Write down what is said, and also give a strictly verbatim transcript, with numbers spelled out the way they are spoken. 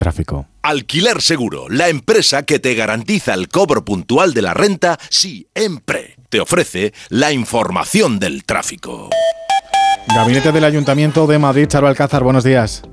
Tráfico. Alquiler Seguro, la empresa que te garantiza el cobro puntual de la renta siempre. Te ofrece la información del tráfico. Gabinete del Ayuntamiento de Madrid, Charo Alcázar, buenos días.